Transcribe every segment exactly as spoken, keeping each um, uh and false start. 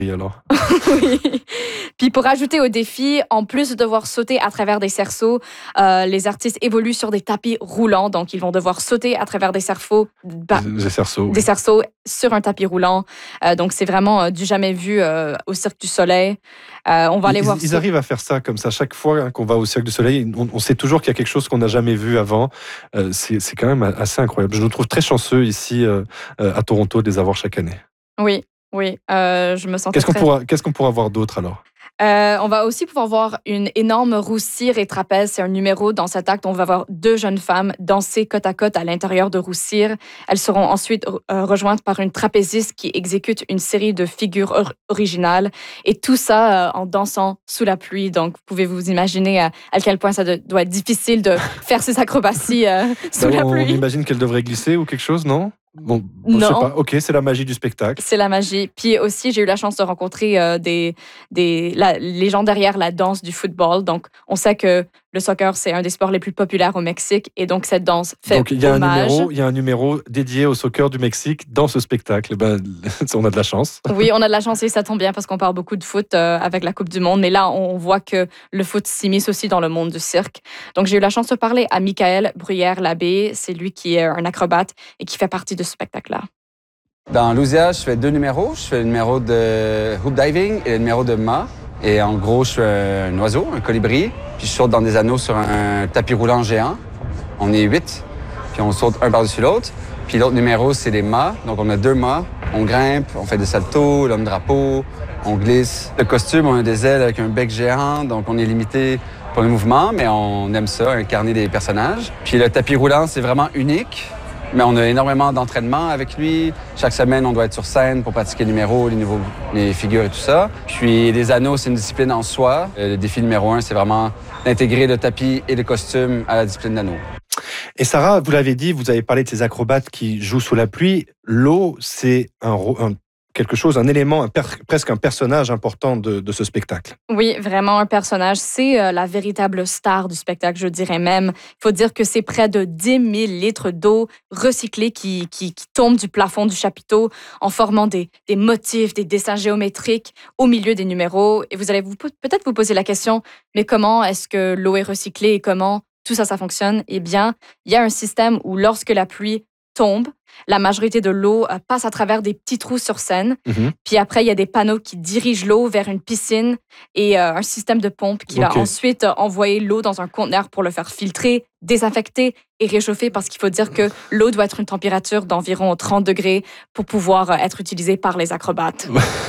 alors. Oui. Puis pour ajouter au défi, en plus de devoir sauter à travers des cerceaux, euh, les artistes évoluent sur des tapis roulants. Donc, ils vont devoir sauter à travers des cerceaux, bah, Des cerceaux. des Oui. cerceaux sur un tapis roulant. Euh, donc, c'est vraiment euh, du jamais vu euh, au Cirque du Soleil. Euh, on va aller Ils, voir ils ça. arrivent à faire ça comme ça. Chaque fois qu'on va au Cirque du Soleil, on, on sait toujours qu'il y a quelque chose qu'on n'a jamais vu avant. Euh, c'est, c'est quand même assez incroyable. Je nous trouve très chanceux ici euh, à Toronto de les avoir chaque année. Oui, oui. Euh, je me sens Qu'est-ce qu'on, très... pourra, qu'est-ce qu'on pourra voir d'autre alors? Euh, on va aussi pouvoir voir une énorme roue cire et trapèze. C'est un numéro dans cet acte. On va voir deux jeunes femmes danser côte à côte à l'intérieur de roue cire. Elles seront ensuite euh, rejointes par une trapéziste qui exécute une série de figures or- originales. Et tout ça euh, en dansant sous la pluie. Donc, vous pouvez vous imaginer à, à quel point ça de, doit être difficile de faire ces acrobaties euh, sous Ben, la on pluie. imagine qu'elle devrait glisser ou quelque chose, non? Bon, bon, je sais Non. pas. Ok, c'est la magie du spectacle. C'est la magie. Puis aussi, j'ai eu la chance de rencontrer euh, des, des, la, les gens derrière la danse du football. Donc, on sait que le soccer, c'est un des sports les plus populaires au Mexique. Et donc, cette danse fait Donc, il y a un hommage. numéro, il y a un numéro dédié au soccer du Mexique dans ce spectacle. Ben, on a de la chance. Oui, on a de la chance et ça tombe bien parce qu'on parle beaucoup de foot euh, avec la Coupe du Monde. Mais là, on voit que le foot s'immisce aussi dans le monde du cirque. Donc, j'ai eu la chance de parler à Michael Bruyère-Labbé. C'est lui qui est un acrobate et qui fait partie de ce spectacle-là. Dans Luzia, je fais deux numéros. Je fais le numéro de hoop diving et le numéro de mât. Et en gros, je suis un oiseau, un colibri, puis je saute dans des anneaux sur un tapis roulant géant. On est huit, puis on saute un par-dessus l'autre. Puis l'autre numéro, c'est les mâts. Donc on a deux mâts. On grimpe, on fait des saltos, l'homme-drapeau, on glisse. Le costume, on a des ailes avec un bec géant, donc on est limité pour le mouvement, mais on aime ça, incarner des personnages. Puis le tapis roulant, c'est vraiment unique. Mais on a énormément d'entraînement avec lui. Chaque semaine, on doit être sur scène pour pratiquer les numéros, les, nouveaux, les figures et tout ça. Puis les anneaux, c'est une discipline en soi. Le défi numéro un, c'est vraiment d'intégrer le tapis et le costume à la discipline d'anneaux. Et Sarah, vous l'avez dit, vous avez parlé de ces acrobates qui jouent sous la pluie. L'eau, c'est un, un, quelque chose, un élément, un per, presque un personnage important de, de ce spectacle. Oui, vraiment un personnage. C'est euh, la véritable star du spectacle, je dirais même. Il faut dire que c'est près de dix mille litres d'eau recyclée qui, qui, qui tombent du plafond du chapiteau en formant des, des motifs, des dessins géométriques au milieu des numéros. Et vous allez vous, peut-être vous poser la question, mais comment est-ce que l'eau est recyclée et comment tout ça, ça fonctionne? Eh bien, il y a un système où lorsque la pluie tombe, la majorité de l'eau euh, passe à travers des petits trous sur scène. Mm-hmm. Puis après, il y a des panneaux qui dirigent l'eau vers une piscine et euh, un système de pompe qui okay. va ensuite euh, envoyer l'eau dans un conteneur pour le faire filtrer, désinfecter et réchauffer parce qu'il faut dire que l'eau doit être une température d'environ trente degrés pour pouvoir être utilisée par les acrobates.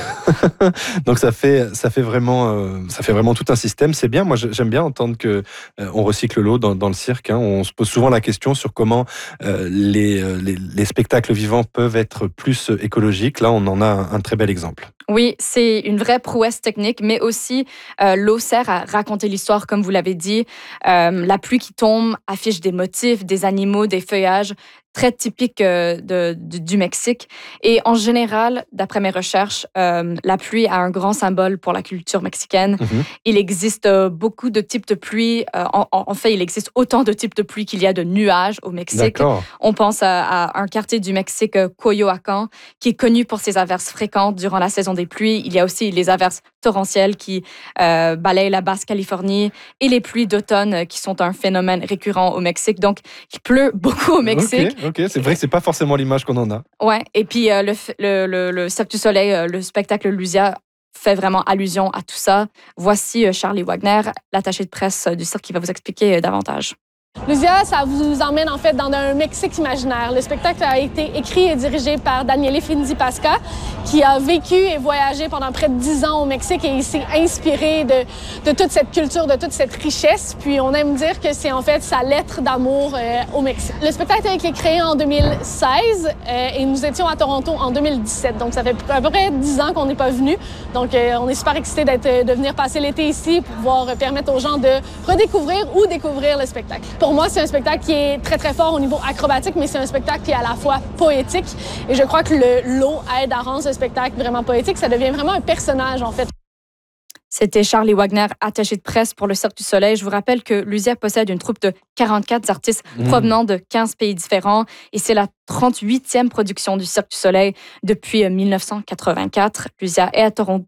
Donc ça fait ça fait vraiment euh, ça fait vraiment tout un système. C'est bien. Moi j'aime bien entendre que euh, on recycle l'eau dans, dans le cirque. Hein. On se pose souvent la question sur comment euh, les, les les spectacles vivants peuvent être plus écologiques. Là on en a un, un très bel exemple. Oui, c'est une vraie prouesse technique, mais aussi euh, l'eau sert à raconter l'histoire, comme vous l'avez dit. Euh, la pluie qui tombe affiche des motifs, des animaux, des feuillages très typiques euh, de, de, du Mexique. Et en général, d'après mes recherches, euh, la pluie a un grand symbole pour la culture mexicaine. Mm-hmm. Il existe euh, beaucoup de types de pluie. Euh, en, en fait, il existe autant de types de pluie qu'il y a de nuages au Mexique. D'accord. On pense à, à un quartier du Mexique, Coyoacán, qui est connu pour ses averses fréquentes durant la saison des pluies. Il y a aussi les averses torrentielles qui euh, balayent la Basse-Californie et les pluies d'automne qui sont un phénomène récurrent au Mexique. Donc, il pleut beaucoup au Mexique. Ok, okay. C'est vrai que c'est pas forcément l'image qu'on en a. Ouais, et puis euh, le, le, le, le Cirque du Soleil, euh, le spectacle Luzia fait vraiment allusion à tout ça. Voici euh, Charlie Wagner, l'attaché de presse du cirque, qui va vous expliquer euh, davantage. Luzia, ça vous emmène en fait dans un Mexique imaginaire. Le spectacle a été écrit et dirigé par Daniele Findi Pasca, qui a vécu et voyagé pendant près de dix ans au Mexique et il s'est inspiré de, de toute cette culture, de toute cette richesse. Puis on aime dire que c'est en fait sa lettre d'amour euh, au Mexique. Le spectacle a été créé en deux mille seize euh, et nous étions à Toronto en deux mille dix-sept. Donc ça fait à peu près dix ans qu'on n'est pas venu. Donc euh, on est super excités d'être, de venir passer l'été ici pour pouvoir permettre aux gens de redécouvrir ou découvrir le spectacle. Pour moi, c'est un spectacle qui est très, très fort au niveau acrobatique, mais c'est un spectacle qui est à la fois poétique. Et je crois que le, l'eau aide à rendre ce spectacle vraiment poétique. Ça devient vraiment un personnage, en fait. C'était Charlie Wagner, attaché de presse pour le Cirque du Soleil. Je vous rappelle que Luzia possède une troupe de quarante-quatre artistes mmh. provenant de quinze pays différents. Et c'est la trente-huitième production du Cirque du Soleil depuis dix-neuf cent quatre-vingt-quatre. Luzia est à Toronto